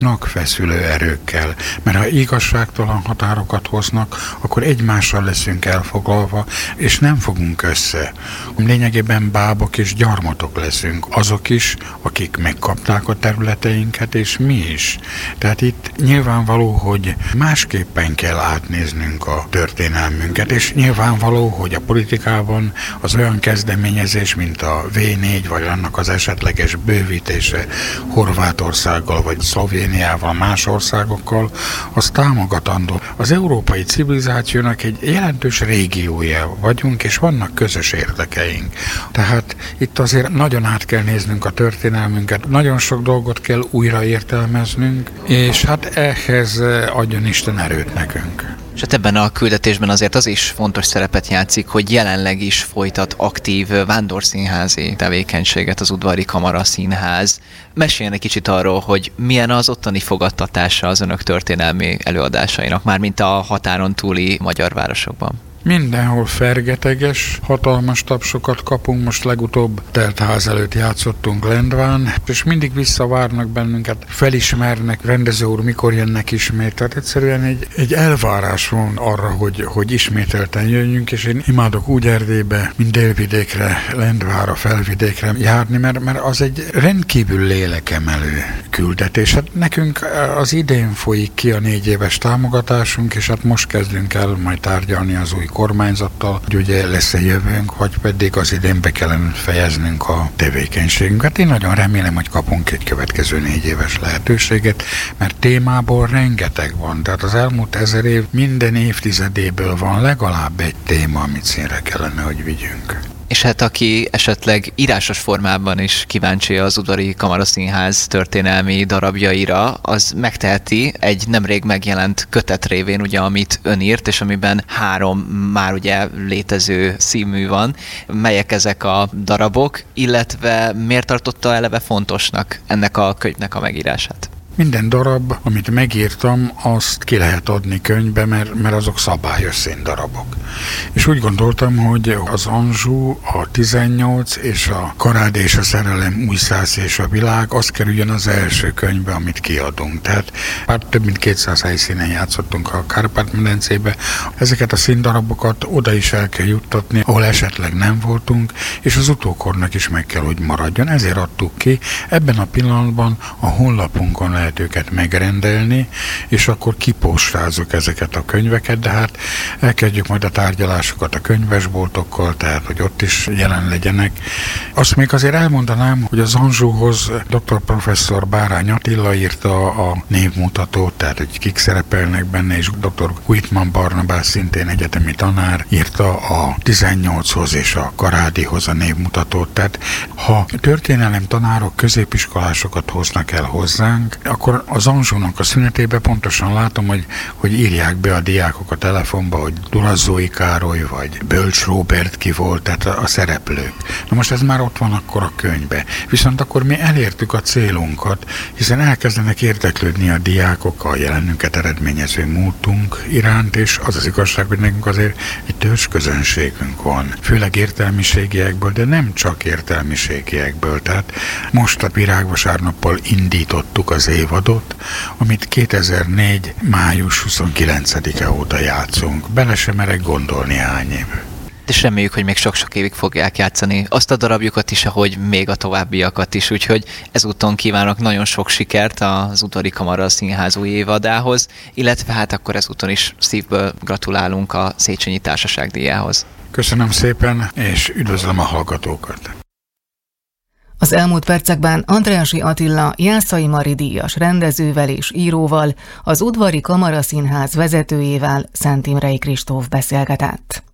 feszülő erőkkel, mert ha igazságtalan határokat hoznak, akkor egymással leszünk elfoglalva, és nem fogunk össze. Lényegében bábok és gyarmatok leszünk, azok is, akik megkapták a területeinket, és mi is. Tehát itt nyilvánvaló, hogy másképpen kell átnéznünk a történelmünket, és nyilvánvaló, hogy a politikában az olyan kezdeményezés, mint a V4, vagy annak az esetleges bővítése Horvátországgal, vagy Szlovéniával, más országokkal, az támogatandó. Az európai civilizációnak egy jelentős régiója vagyunk, és vannak közös érdekeink. Tehát itt azért nagyon át kell néznünk a történelmünket, nagyon sok dolgot kell újra értelmeznünk, és hát ehhez adjon Isten erőt nekünk. És hát ebben a küldetésben azért az is fontos szerepet játszik, hogy jelenleg is folytat aktív vándorszínházi tevékenységet az Udvari Kamara Színház. Meséljen egy kicsit arról, hogy milyen az ottani fogadtatása az önök történelmi előadásainak, mármint a határon túli magyar városokban. Mindenhol fergeteges, hatalmas tapsokat kapunk, most legutóbb teltház előtt játszottunk Lendván, és mindig visszavárnak bennünket, felismernek, rendező úr, mikor jönnek ismét. Tehát egyszerűen egy elvárás van arra, hogy ismételten jöjjünk, és én imádok úgy Erdélybe, mint Délvidékre, Lendvára, Felvidékre járni, mert az egy rendkívül lélekemelő küldetés. Hát nekünk az idén folyik ki a 4 éves támogatásunk, és hát most kezdünk el majd tárgyalni az új kormányzattal, hogy ugye lesz-e jövőnk, vagy pedig az idén be kellene fejeznünk a tevékenységünket. Én nagyon remélem, hogy kapunk egy következő 4 éves lehetőséget, mert témából rengeteg van. Tehát az elmúlt 1000 év minden évtizedéből van legalább egy téma, amit színre kellene, hogy vigyünk. És hát aki esetleg írásos formában is kíváncsi az Udvari Kamara Színház történelmi darabjaira, az megteheti egy nemrég megjelent kötet révén, ugye, amit ön írt, és amiben 3 már ugye létező színmű van. Melyek ezek a darabok, illetve miért tartotta eleve fontosnak ennek a könyvnek a megírását? Minden darab, amit megírtam, azt ki lehet adni könyvbe, mert azok szabályos színdarabok. És úgy gondoltam, hogy az Anjou, a 18 és a Karád és a szerelem, új szász és a világ, az kerüljön az első könyvbe, amit kiadunk. Tehát már több mint 200 helyszínen játszottunk a Kárpát-medencébe. Ezeket a színdarabokat oda is el kell juttatni, ahol esetleg nem voltunk, és az utókornak is meg kell, hogy maradjon. Ezért adtuk ki. Ebben a pillanatban a honlapunkon lehet őket megrendelni, és akkor kipóstázzuk ezeket a könyveket, de hát elkezdjük majd a tárgyalásokat a könyvesboltokkal, tehát hogy ott is jelen legyenek. Azt még azért elmondanám, hogy az Anjouhoz dr. professzor Bárány Attila írta a névmutatót, tehát hogy kik szerepelnek benne, és dr. Huitman Barnabás, szintén egyetemi tanár, írta a 18-hoz és a Karádihoz a névmutatót. Tehát ha történelem tanárok, középiskolásokat hoznak el hozzánk, akkor az Anjounak a szünetében pontosan látom, hogy írják be a diákok a telefonba, hogy Durazzói Károly, vagy Bölcs Róbert ki volt, tehát a szereplők. Na most ez már ott van akkor a könyvbe. Viszont akkor mi elértük a célunkat, hiszen elkezdenek érdeklődni a diákok a jelenünket eredményező múltunk iránt, és az az igazság, hogy nekünk azért egy törzsközönségünk van. Főleg értelmiségiekből, de nem csak értelmiségiekből. Tehát most a Virágvasárnappal indítottuk az évadot, amit 2004. május 29-e óta játszunk. Bele sem merek gondolni hány év. És reméljük, hogy még sok-sok évig fogják játszani azt a darabjukat is, ahogy még a továbbiakat is. Úgyhogy ezúton kívánok nagyon sok sikert az Udvari Kamara Színház új évadához, illetve hát akkor ezúton is szívből gratulálunk a Széchenyi Társaság díjához. Köszönöm szépen, és üdvözlöm a hallgatókat! Az elmúlt percekben Andrássy Attila Jászai Mari díjas rendezővel és íróval, az Udvari Kamara Színház vezetőjével, Szent Imrei Kristóf beszélgetett.